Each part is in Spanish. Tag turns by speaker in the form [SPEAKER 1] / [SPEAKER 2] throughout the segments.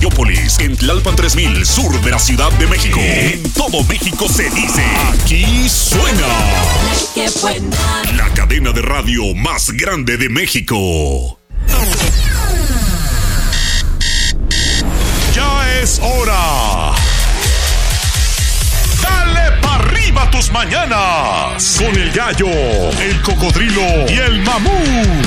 [SPEAKER 1] Radiópolis, en Tlalpan 3000, sur de la Ciudad de México. En todo México se dice, aquí suena
[SPEAKER 2] ¡Qué buena!
[SPEAKER 1] la cadena de radio más grande de México. Ya es hora. Dale pa' arriba tus mañanas. Con el gallo, el cocodrilo y el mamut.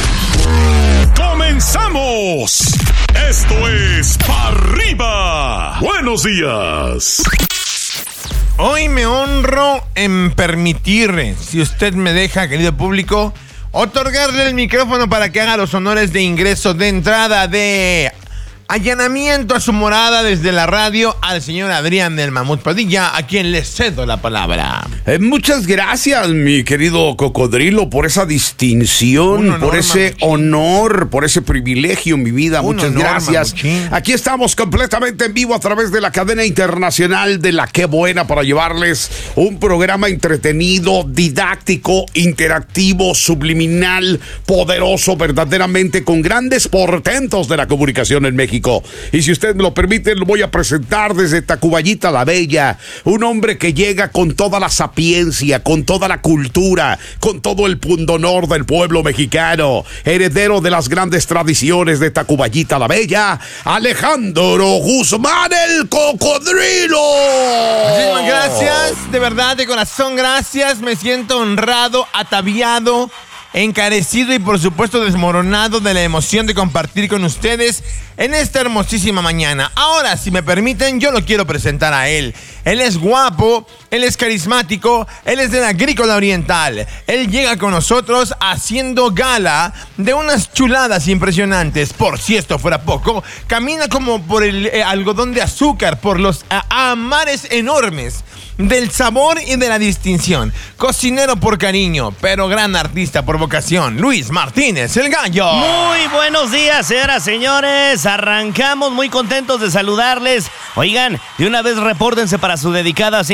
[SPEAKER 1] ¡Comenzamos! Esto es Pa' Arriba. Buenos días.
[SPEAKER 3] Hoy me honro en permitir, si usted me deja, querido público, otorgarle el micrófono para que haga los honores de ingreso de entrada de allanamiento a su morada desde la radio al señor Adrián del Mamut Padilla, a quien le cedo la palabra.
[SPEAKER 4] Muchas gracias, mi querido cocodrilo, por esa distinción, por ese honor, por ese privilegio en mi vida. Muchas gracias. Mamuchín. Aquí estamos completamente en vivo a través de la cadena internacional de La Qué Buena para llevarles un programa entretenido, didáctico, interactivo, subliminal, poderoso, verdaderamente con grandes portentos de la comunicación en México. Y si usted me lo permite, lo voy a presentar desde Tacubaya la Bella, un hombre que llega con toda la sapiencia, con toda la cultura, con todo el pundonor del pueblo mexicano, heredero de las grandes tradiciones de Tacubaya la Bella, Alejandro Guzmán, el Cocodrilo.
[SPEAKER 3] Muchísimas gracias, de verdad, de corazón, gracias. Me siento honrado, ataviado, encarecido y por supuesto desmoronado de la emoción de compartir con ustedes en esta hermosísima mañana. Ahora, si me permiten, yo lo quiero presentar a él. Él es guapo, él es carismático, él es de la Agrícola Oriental. Él llega con nosotros haciendo gala de unas chuladas impresionantes. Por si esto fuera poco, camina como por el algodón de azúcar, por los mares enormes del sabor y de la distinción. Cocinero por cariño, pero gran artista por vocación. Luis Martínez, el Gallo.
[SPEAKER 5] Muy buenos días, señoras, señores. Arrancamos muy contentos de saludarles. Oigan, de una vez repórtense para su dedicada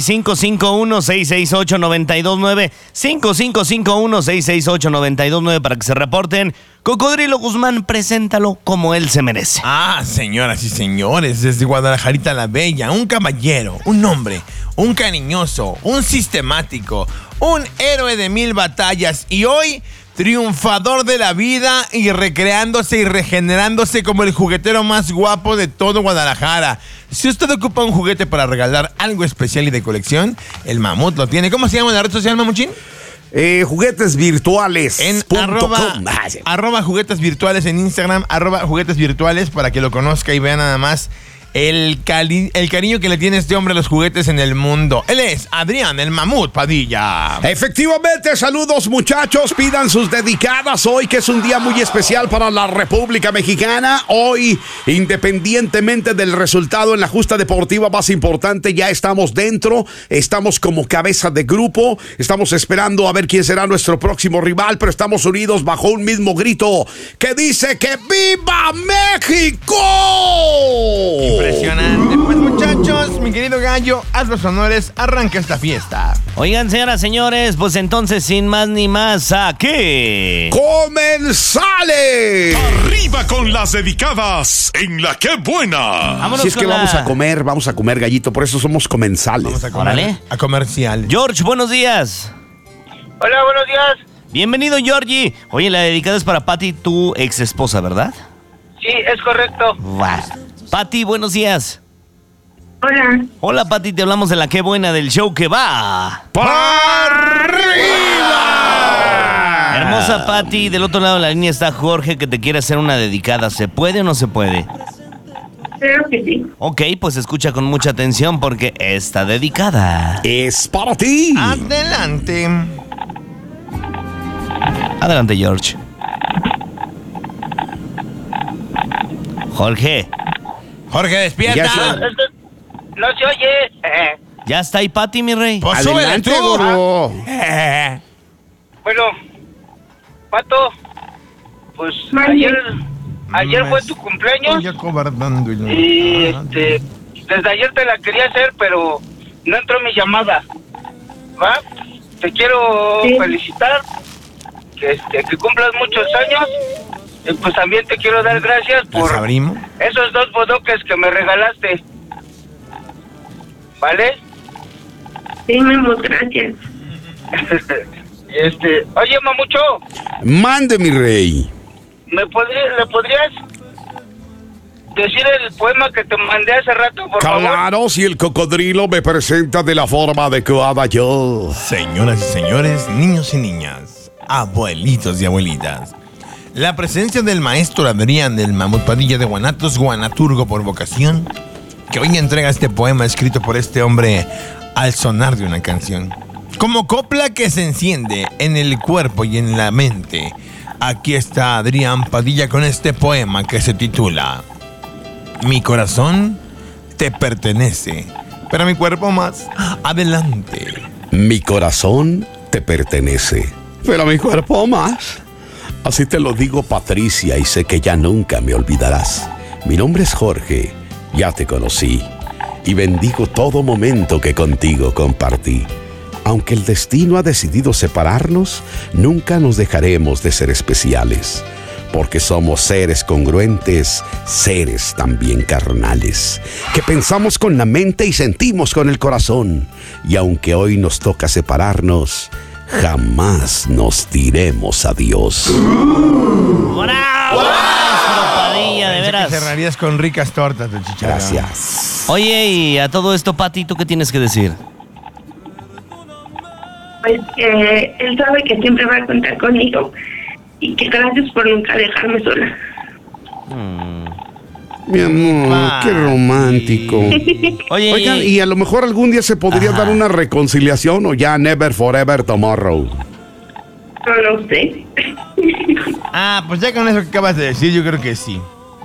[SPEAKER 5] 5551-668-929. 5551-668-929 para que se reporten. Cocodrilo Guzmán, preséntalo como él se merece.
[SPEAKER 3] Señoras y señores, desde Guadalajarita la Bella, un caballero, un hombre, un cariñoso, un sistemático, un héroe de 1000 batallas y hoy triunfador de la vida y recreándose y regenerándose como el juguetero más guapo de todo Guadalajara. Si usted ocupa un juguete para regalar algo especial y de colección, el Mamut lo tiene. ¿Cómo se llama la red social, Mamuchín?
[SPEAKER 4] Juguetes virtuales.
[SPEAKER 3] En arroba juguetes virtuales en Instagram, @juguetes virtuales, para que lo conozca y vea nada más el cariño que le tiene este hombre a los juguetes en el mundo. Él es Adrián el Mamut Padilla.
[SPEAKER 4] Efectivamente, saludos muchachos, pidan sus dedicadas hoy, que es un día muy especial para la República Mexicana. Hoy, independientemente del resultado en la justa deportiva más importante, ya estamos dentro, estamos como cabeza de grupo, estamos esperando a ver quién será nuestro próximo rival, pero estamos unidos bajo un mismo grito que dice que ¡Viva México!
[SPEAKER 3] Impresionante. Pues muchachos, mi querido Gallo, haz los honores, arranca esta fiesta.
[SPEAKER 5] Oigan, señoras, señores, pues entonces sin más ni más, ¿qué?
[SPEAKER 4] ¡Comenzale!
[SPEAKER 1] Arriba con las dedicadas en La Qué Buena.
[SPEAKER 5] Vámonos.
[SPEAKER 4] Si es que vamos a comer, Gallito, por eso somos comensales.
[SPEAKER 3] Vamos a comer.
[SPEAKER 5] Órale.
[SPEAKER 3] A comercial.
[SPEAKER 5] George, buenos días.
[SPEAKER 6] Hola, buenos días.
[SPEAKER 5] Bienvenido, Georgie. Oye, la dedicada es para Pati, tu ex esposa, ¿verdad?
[SPEAKER 6] Sí, es correcto.
[SPEAKER 5] Va. Pati, buenos días.
[SPEAKER 7] Hola.
[SPEAKER 5] Hola, Pati, te hablamos de La Qué Buena, del show que va
[SPEAKER 4] ¡Para arriba!
[SPEAKER 5] Hermosa Pati, del otro lado de la línea está Jorge, que te quiere hacer una dedicada. ¿Se puede o no se puede?
[SPEAKER 7] Creo que sí.
[SPEAKER 5] Ok, pues escucha con mucha atención porque está dedicada.
[SPEAKER 4] Es para ti.
[SPEAKER 3] Adelante.
[SPEAKER 5] Adelante, George. Jorge,
[SPEAKER 3] despierta.
[SPEAKER 6] No se oye.
[SPEAKER 5] ¿ya está ahí Pati, mi rey?
[SPEAKER 3] Pues súbele
[SPEAKER 4] Adelante,
[SPEAKER 3] tú.
[SPEAKER 4] gordo.
[SPEAKER 6] Bueno, Pato, pues
[SPEAKER 7] Mande.
[SPEAKER 6] ayer fue tu cumpleaños
[SPEAKER 3] Ya cobardando.
[SPEAKER 6] y desde ayer te la quería hacer, pero no entró mi llamada. ¿Va? Te quiero
[SPEAKER 7] Sí.
[SPEAKER 6] felicitar, que cumplas muchos años pues también te quiero dar gracias por
[SPEAKER 3] ¿Las abrimos?
[SPEAKER 6] esos 2 bodoques que me regalaste. ¿Vale?
[SPEAKER 7] Sí, mi amor, gracias.
[SPEAKER 6] Oye, mamucho,
[SPEAKER 4] Mande, mi rey.
[SPEAKER 6] ¿le podrías decir el poema que te mandé hace rato, por favor?
[SPEAKER 4] Claro, si el cocodrilo me presenta de la forma adecuada, yo.
[SPEAKER 3] Señoras y señores, niños y niñas, abuelitos y abuelitas, la presencia del maestro Adrián del Mamut Padilla de Guanatos, guanaturgo por vocación, que hoy entrega este poema escrito por este hombre al sonar de una canción. Como copla que se enciende en el cuerpo y en la mente, aquí está Adrián Padilla con este poema que se titula Mi corazón te pertenece, pero mi cuerpo más. Adelante.
[SPEAKER 4] Mi corazón te pertenece, pero mi cuerpo más. Así te lo digo, Patricia, y sé que ya nunca me olvidarás. Mi nombre es Jorge, ya te conocí, y bendigo todo momento que contigo compartí. Aunque el destino ha decidido separarnos, nunca nos dejaremos de ser especiales, porque somos seres congruentes, seres también carnales, que pensamos con la mente y sentimos con el corazón. Y aunque hoy nos toca separarnos, jamás nos diremos adiós.
[SPEAKER 5] ¡Bravo! Maestro Padilla, de
[SPEAKER 3] Pensé
[SPEAKER 5] veras.
[SPEAKER 3] que cerrarías con ricas tortas de chicharrón.
[SPEAKER 4] Gracias.
[SPEAKER 5] Oye, y a todo esto, Pati, ¿tú qué tienes que decir?
[SPEAKER 7] Pues que él sabe que siempre va a contar conmigo y que gracias por nunca dejarme sola.
[SPEAKER 4] Mi amor, qué romántico.
[SPEAKER 5] Oye,
[SPEAKER 4] Oigan, y a lo mejor algún día se podría dar una reconciliación, o ya never forever tomorrow.
[SPEAKER 7] No sé.
[SPEAKER 3] Pues ya con eso que acabas de decir, yo creo que sí.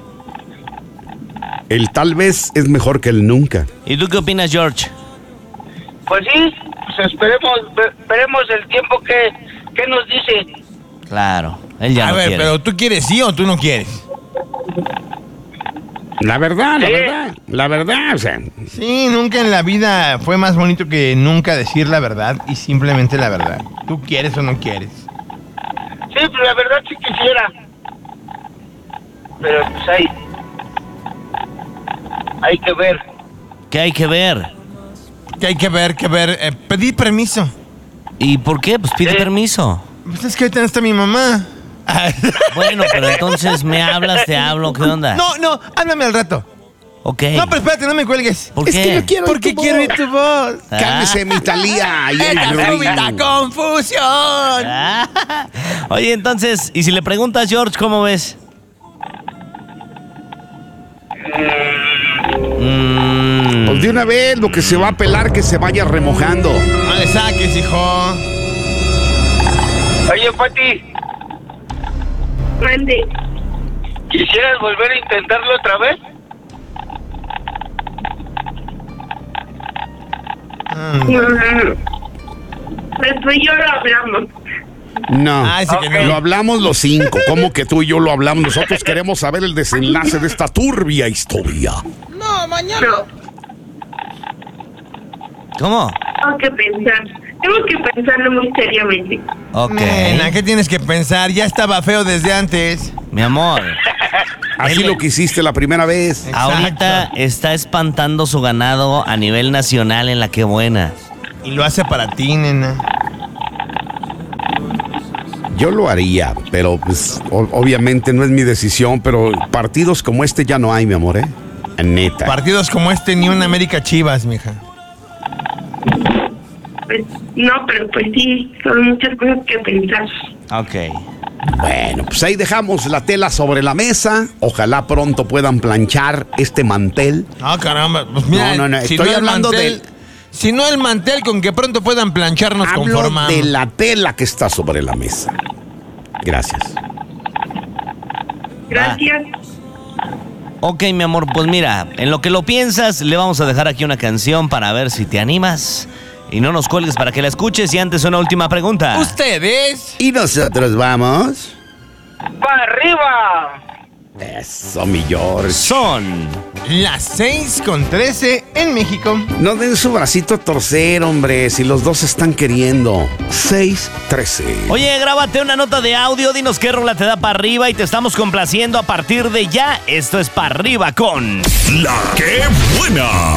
[SPEAKER 4] El tal vez es mejor que el nunca.
[SPEAKER 5] ¿y tú qué opinas, George?
[SPEAKER 6] Pues sí, pues esperemos el tiempo que nos dice.
[SPEAKER 5] Claro, él ya
[SPEAKER 3] A
[SPEAKER 5] no
[SPEAKER 3] ver,
[SPEAKER 5] quiere.
[SPEAKER 3] pero ¿tú quieres sí o tú no quieres?
[SPEAKER 4] La verdad, o sea.
[SPEAKER 3] Sí, nunca en la vida fue más bonito que nunca decir la verdad y simplemente la verdad. ¿Tú quieres o no quieres?
[SPEAKER 6] Sí, pues la verdad sí quisiera. Pero pues hay que ver.
[SPEAKER 5] ¿Qué hay que ver?
[SPEAKER 3] Que hay que ver, pedir permiso.
[SPEAKER 5] ¿Y por qué? Pues pide permiso.
[SPEAKER 3] Pues es que ahorita no está mi mamá.
[SPEAKER 5] Bueno, pero entonces me hablas, te hablo, ¿qué onda?
[SPEAKER 3] No, háblame al rato.
[SPEAKER 5] Ok.
[SPEAKER 3] No, pero espérate, no me cuelgues.
[SPEAKER 5] ¿Por qué?
[SPEAKER 3] Porque quiero oír tu voz.
[SPEAKER 4] Cálmese, mi Talía. Y el
[SPEAKER 3] ¡Esta
[SPEAKER 4] Rodrigo.
[SPEAKER 3] súbita confusión!
[SPEAKER 5] Oye, entonces, ¿y si le preguntas, George, cómo ves?
[SPEAKER 4] Pues de una vez, lo que se va a pelar, que se vaya remojando.
[SPEAKER 3] No le saques, hijo.
[SPEAKER 6] Oye, Pati,
[SPEAKER 7] Mande.
[SPEAKER 6] ¿quisieras volver a intentarlo otra vez?
[SPEAKER 7] Pues tú y yo lo hablamos.
[SPEAKER 4] No,
[SPEAKER 3] Dice que no.
[SPEAKER 4] lo hablamos los 5. ¿Cómo que tú y yo lo hablamos? Nosotros queremos saber el desenlace de esta turbia historia.
[SPEAKER 7] No.
[SPEAKER 5] ¿Cómo?
[SPEAKER 7] Tengo que pensar. Tengo que pensarlo muy seriamente.
[SPEAKER 5] Ok.
[SPEAKER 3] Nena, ¿qué tienes que pensar? Ya estaba feo desde antes.
[SPEAKER 5] Mi amor,
[SPEAKER 4] Así lo que hiciste la primera vez.
[SPEAKER 3] Exacto.
[SPEAKER 5] ahorita está espantando su ganado a nivel nacional en la que buena.
[SPEAKER 3] Y lo hace para ti, nena.
[SPEAKER 4] Yo lo haría, pero pues, obviamente no es mi decisión, pero partidos como este ya no hay, mi amor, ¿eh? Neta.
[SPEAKER 3] Partidos como este, ni un América Chivas, mija.
[SPEAKER 7] Pues no, pero pues sí, son muchas cosas que pensar.
[SPEAKER 5] Ok.
[SPEAKER 4] Bueno, pues ahí dejamos la tela sobre la mesa. Ojalá pronto puedan planchar este mantel.
[SPEAKER 3] No, caramba. Pues mira,
[SPEAKER 4] No,
[SPEAKER 3] si
[SPEAKER 4] estoy
[SPEAKER 3] el
[SPEAKER 4] hablando
[SPEAKER 3] mantel- Si no el mantel, con que pronto puedan planchar nos
[SPEAKER 4] Hablo
[SPEAKER 3] conformamos.
[SPEAKER 4] de la tela que está sobre la mesa. Gracias.
[SPEAKER 7] Gracias.
[SPEAKER 5] Ok, mi amor, pues mira, en lo que lo piensas, le vamos a dejar aquí una canción para ver si te animas. Y no nos cuelgues para que la escuches. Y antes una última pregunta.
[SPEAKER 3] ¿Ustedes?
[SPEAKER 4] Y nosotros vamos.
[SPEAKER 6] ¡Para arriba!
[SPEAKER 4] Eso, mi George.
[SPEAKER 5] Son
[SPEAKER 3] las 6:13 en México.
[SPEAKER 4] No den su bracito a torcer, hombre, si los dos se están queriendo. 6:13.
[SPEAKER 5] Oye, grábate una nota de audio, dinos qué rola te da para arriba y te estamos complaciendo a partir de ya. Esto es para arriba con
[SPEAKER 1] La que buena.